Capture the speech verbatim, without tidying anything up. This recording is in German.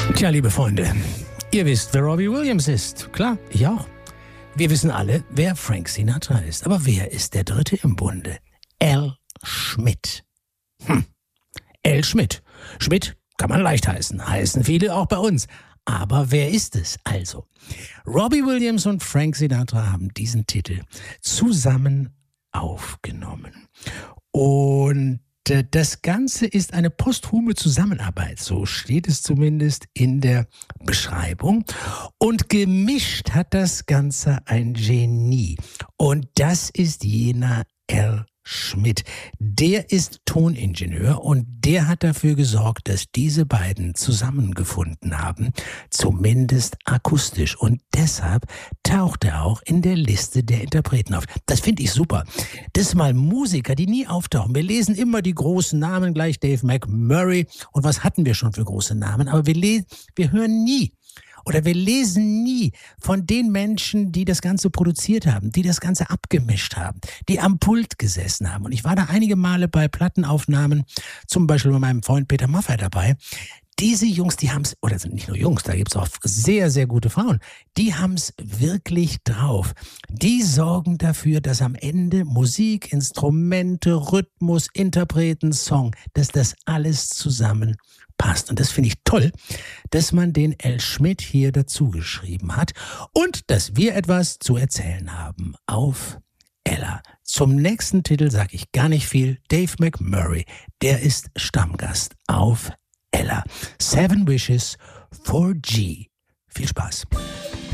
Tja, liebe Freunde, ihr wisst, wer Robbie Williams ist. Klar, ich auch. Wir wissen alle, wer Frank Sinatra ist. Aber wer ist der Dritte im Bunde? Al Schmitt. Hm. Al Schmitt. Schmitt kann man leicht heißen. Heißen viele auch bei uns. Aber wer ist es also? Robbie Williams und Frank Sinatra haben diesen Titel zusammen aufgenommen. Und äh, das Ganze ist eine posthume Zusammenarbeit, so steht es zumindest in der Beschreibung. Und gemischt hat das Ganze ein Genie. Und das ist jener Al Schmitt. Der ist Toningenieur und der hat dafür gesorgt, dass diese beiden zusammengefunden haben, zumindest akustisch. Und deshalb taucht er auch in der Liste der Interpreten auf. Das finde ich super. Das mal Musiker, die nie auftauchen. Wir lesen immer die großen Namen, gleich Dave McMurray. Und was hatten wir schon für große Namen? Aber wir, le- wir hören nie oder wir lesen nie von den Menschen, die das Ganze produziert haben, die das Ganze abgemischt haben, die am Pult gesessen haben. Und ich war da einige Male bei Plattenaufnahmen, zum Beispiel bei meinem Freund Peter Maffay dabei. Diese Jungs, die haben es, oder sind nicht nur Jungs, da gibt es auch sehr, sehr gute Frauen, die haben es wirklich drauf. Die sorgen dafür, dass am Ende Musik, Instrumente, Rhythmus, Interpreten, Song, dass das alles zusammen passt. Und das finde ich toll, dass man den Al Schmitt hier dazu geschrieben hat und dass wir etwas zu erzählen haben auf Ella. Zum nächsten Titel sage ich gar nicht viel. Dave McMurray, der ist Stammgast auf Ella. Seven Wishes for G. Viel Spaß.